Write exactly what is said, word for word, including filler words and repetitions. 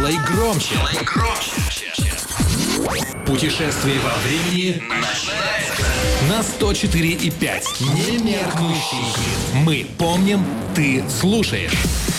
Делай громче. Путешествие во времени на сто четыре и пять. Немеркнущий хит. Мы помним, ты слушаешь.